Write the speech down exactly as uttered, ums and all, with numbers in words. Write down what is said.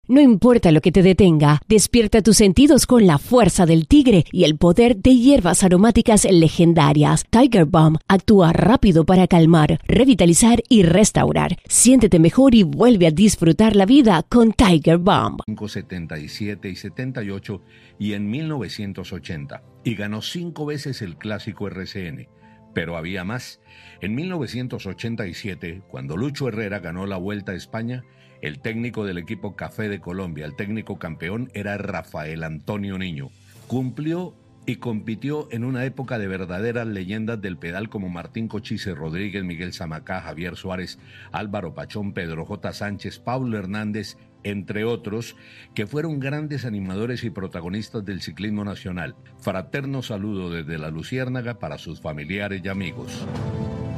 No importa lo que te detenga, despierta tus sentidos con la fuerza del tigre y el poder de hierbas aromáticas legendarias. Tiger Balm actúa rápido para calmar, revitalizar y restaurar. Siéntete mejor y vuelve a disfrutar la vida con Tiger Balm. setenta y siete y setenta y ocho y en mil novecientos ochenta. Y ganó cinco veces el Clásico R C N. Pero había más. En mil novecientos ochenta y siete, cuando Lucho Herrera ganó la Vuelta a España, el técnico del equipo Café de Colombia, el técnico campeón, era Rafael Antonio Niño. Cumplió y compitió en una época de verdaderas leyendas del pedal como Martín Cochise Rodríguez, Miguel Zamacá, Javier Suárez, Álvaro Pachón, Pedro J. Sánchez, Paulo Hernández, entre otros, que fueron grandes animadores y protagonistas del ciclismo nacional. Fraterno saludo desde La Luciérnaga para sus familiares y amigos.